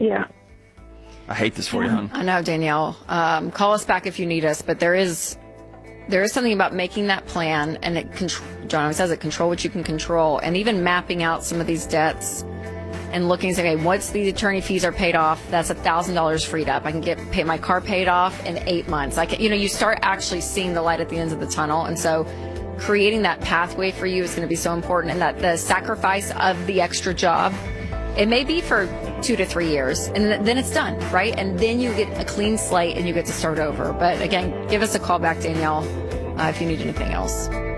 Yeah. I hate this for you, hon. I know, Danielle. Call us back if you need us, but there is something about making that plan, and John always says it, control what you can control, and even mapping out some of these debts and looking and saying, okay, once the attorney fees are paid off, that's $1,000 freed up. I can pay my car paid off in 8 months. You start actually seeing the light at the end of the tunnel, and so creating that pathway for you is going to be so important, and that the sacrifice of the extra job, it may be for 2 to 3 years, and then it's done, right? And then you get a clean slate and you get to start over. But again, give us a call back, Danielle, if you need anything else.